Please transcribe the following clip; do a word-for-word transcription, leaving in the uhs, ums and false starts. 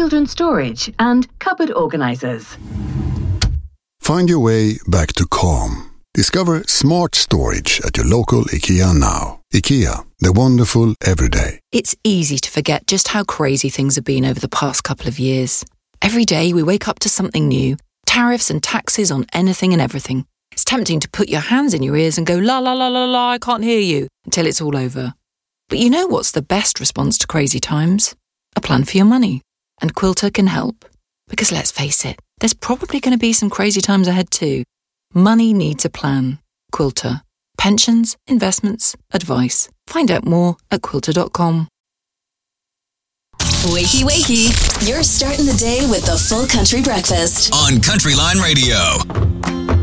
children's storage and cupboard organisers. Find your way back to calm. Discover smart storage at your local IKEA now. IKEA, the wonderful everyday. It's easy to forget just how crazy things have been over the past couple of years. Every day we wake up to something new. Tariffs and taxes on anything and everything. It's tempting to put your hands in your ears and go, la la la la la, I can't hear you, until it's all over. But you know what's the best response to crazy times? A plan for your money. And Quilter can help. Because let's face it, there's probably going to be some crazy times ahead too. Money needs a plan. Quilter. Pensions, investments, advice. Find out more at quilter dot com. Wakey, wakey. You're starting the day with the Full Country Breakfast on Country Line Radio.